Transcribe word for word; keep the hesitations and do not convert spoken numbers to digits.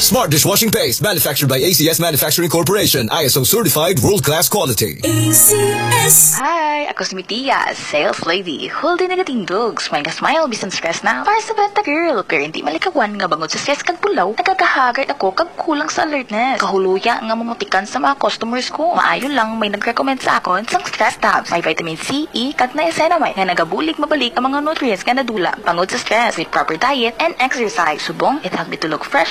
Smart dishwashing paste, manufactured by A C S Manufacturing Corporation, I S O certified, world-class quality. A C S. Hi, ako si Mitiya, sales lady. Huldi nagatindog, smile ka smile, bisan stress na. Para sa bata girl, pero hindi malikawan nga bangod sa stress kag pulaw. Nagkakahagard ako kag kulang sa alertness. Kahuluya nga mamutikan sa mga customers ko. Maayon lang may nag-recommend sa akon sang stress tabs. May vitamin C, E, kag niacinamide nga nagabulig mabalik ang mga nutrients nga nadula bangod sa stress with proper diet and exercise. Subong, it help me to look fresh